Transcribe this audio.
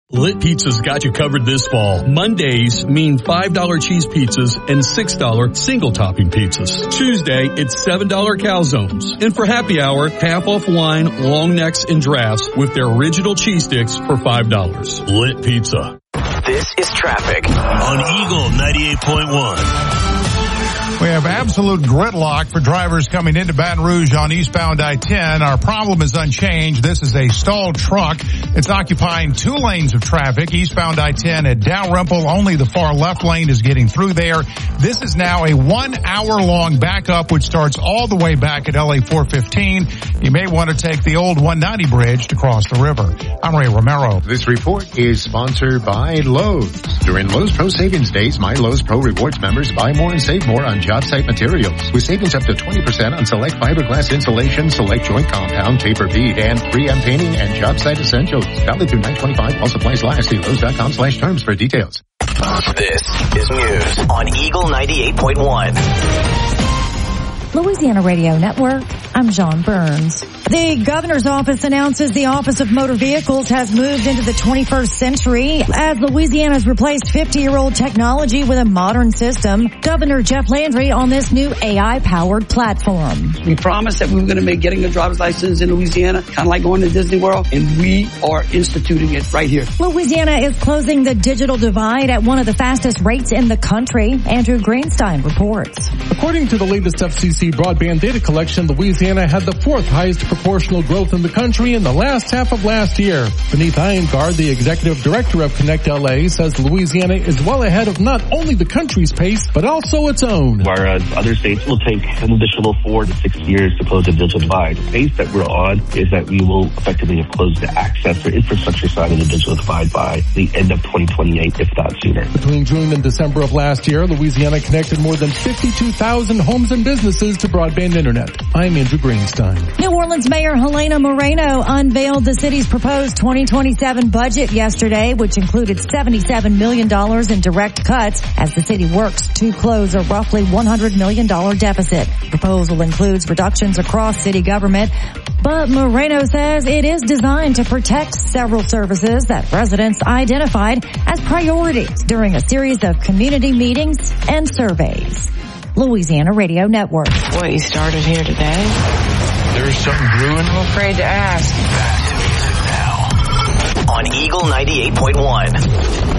Lit Pizza's got you covered this fall. Mondays mean $5 cheese pizzas and $6 single topping pizzas. Tuesday, it's $7 calzones. And for happy hour, half off wine, long necks, and drafts with their original cheese sticks for $5. Lit Pizza. This is traffic on Eagle 98.1. We have absolute gridlock for drivers coming into Baton Rouge on eastbound I-10. Our problem is unchanged. This is a stalled truck. It's occupying 2 lanes of traffic. Eastbound I-10 at Dalrymple. Only the far left lane is getting through there. This is now a 1 hour long backup, which starts all the way back at LA 415. You may want to take the old 190 bridge to cross the river. I'm Ray Romero. This report is sponsored by Lowe's. During Lowe's Pro Savings Days, My Lowe's Pro Rewards members buy more and save more on job site materials with savings up to 20% on select fiberglass insulation, select joint compound, paper bead, and 3M painting and job site essentials. Valid through 9/25 while supplies last. See Lowe's.com/terms for details. This is News on Eagle 98.1. Louisiana Radio Network, I'm John Burns. The governor's office announces the Office of Motor Vehicles has moved into the 21st century as Louisiana has replaced 50-year-old technology with a modern system. Governor Jeff Landry on this new AI-powered platform. We promised that we were going to make getting a driver's license in Louisiana kind of like going to Disney World, and we are instituting it right here. Louisiana is closing the digital divide at one of the fastest rates in the country. Andrew Greenstein reports. According to the latest FCC broadband data collection, Louisiana had the 4th highest proportional growth in the country in the last half of last year. Beneath Iyengar, the executive director of Connect LA, says Louisiana is well ahead of not only the country's pace, but also its own. Whereas other states will take an additional 4 to 6 years to close the digital divide. The pace that we're on is that we will effectively have closed the access or infrastructure side of the digital divide by the end of 2028, if not sooner. Between June and December of last year, Louisiana connected more than 52,000 homes and businesses to broadband internet. I'm Andrew Greenstein. New Orleans Mayor Helena Moreno unveiled the city's proposed 2027 budget yesterday, which included $77 million in direct cuts as the city works to close a roughly $100 million deficit. The proposal includes reductions across city government, but Moreno says it is designed to protect several services that residents identified as priorities during a series of community meetings and surveys. Louisiana Radio Network. What you started here today? There's something brewing. I'm afraid to ask. Back to music now on Eagle 98.1.